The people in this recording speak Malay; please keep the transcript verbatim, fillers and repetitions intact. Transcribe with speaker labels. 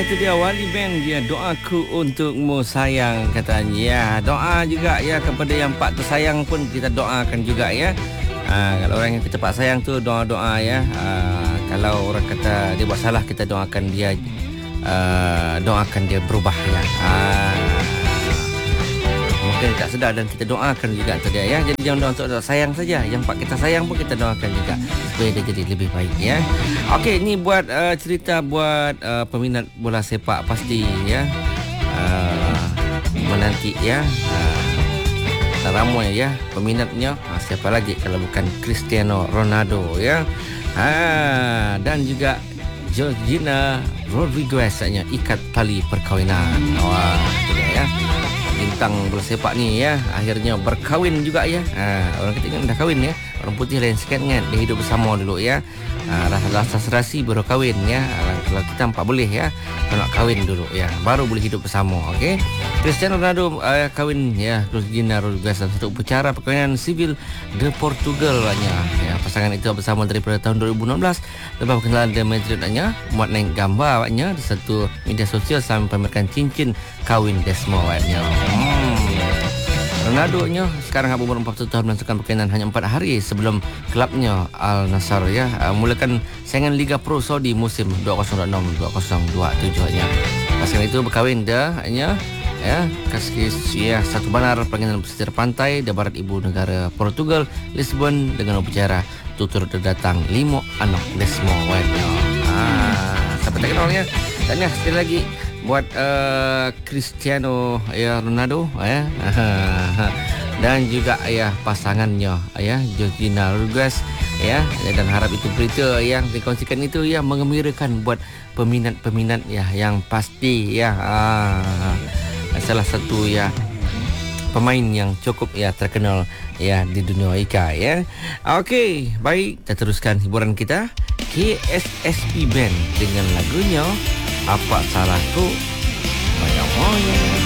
Speaker 1: itu dia Wali Band dia, doaku untukmu sayang katanya. Ya, doa juga ya kepada yang pak tersayang pun kita doakan juga ya. Ha, kalau orang yang kita pak sayang tu doa-doa ya. Ha, kalau orang kata dia buat salah, kita doakan dia uh, doakan dia berubah ya. Ha, mungkin tak sedar dan kita doakan juga tu dia ya. Jadi jangan doa untuk sayang saja, yang pak kita sayang pun kita doakan juga supaya dia jadi lebih baik ya. Okey, ni buat uh, cerita buat uh, peminat bola sepak pasti ya. Uh, menanti ya. Uh, ramai ya peminatnya. Ha, siapa lagi kalau bukan Cristiano Ronaldo ya. Ha, dan juga Georgina Rodriguez nya ikat tali perkahwinan. Wah, itu dia ya. Bintang bola sepak ni ya akhirnya berkahwin juga ya. Ha, orang kita kan dah kahwin ya. Orang putih lain sikit kan, dia hidup bersama dulu ya. Ha, rasa serasi baru kahwin ya. Kalau kita empat boleh ya, kalau nak kahwin dulu ya, baru boleh hidup bersama. Okey. Cristiano Ronaldo uh, kahwin ya Georgina Rodriguez dalam satu upacara perkahwinan sivil di Portugal nya. Ya, pasangan itu bersama daripada tahun dua ribu enam belas. Lepas perkenalan di Madrid nya, muat naik gambar nya di satu media sosial sambil pamerkan cincin kahwin desmo nya. Hmm. Ronaldo nya sekarang berumur empat puluh satu tahun melangsungkan perkahwinan hanya empat hari sebelum klubnya Al Nassr ya uh, mulakan saingan Liga Pro Saudi musim dua ribu dua puluh enam dua ribu dua puluh tujuh nya. Pasangan itu berkahwin dah nya ya kasih ya satu banar perkahwinan pesisir pantai di barat ibu negara Portugal, Lisbon dengan upacara tutur terdatang lima anak desmo nya. Ah, siapa tak kenal ya. Tanya sekali lagi buat uh, Cristiano ya Ronaldo ya dan juga ya pasangannya ya Georgina Rodriguez ya, dan harap itu berita yang dikongsikan itu ya mengembirakan buat peminat-peminat ya yang pasti ya. Ah, salah satu ya pemain yang cukup ya terkenal ya di dunia ika ya. Okey, baik, kita teruskan hiburan kita. K S S P Band dengan lagunya Apa Salahku Moyang Moyang.